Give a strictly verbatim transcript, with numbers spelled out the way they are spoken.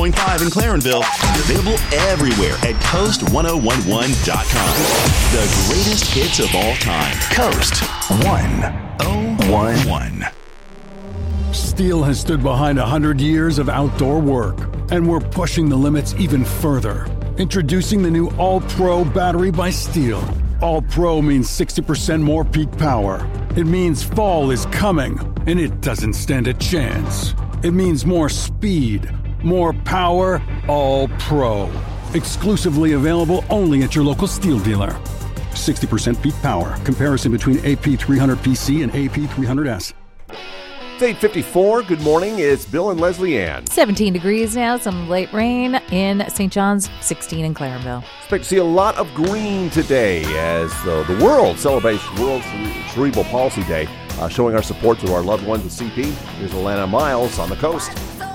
point five in Clarenville. Available everywhere at coast ten eleven dot com. The greatest hits of all time. Coast ten eleven. Steel has stood behind one hundred years of outdoor work, and we're pushing the limits even further. Introducing the new All-Pro battery by Steel. All-Pro means sixty percent more peak power. It means fall is coming, and it doesn't stand a chance. It means more speed, more power, All-Pro. Exclusively available only at your local Steel dealer. sixty percent peak power. Comparison between A P three hundred P C and A P three hundred S. It's eight fifty-four. Good morning. It's Bill and Leslie Ann. seventeen degrees now. Some late rain in Saint John's, sixteen in Clarenville. Expect to see a lot of green today as the, the world celebrates World Cerebral Palsy Day, uh, showing our support to our loved ones with C P. Here's Alana Miles on the coast.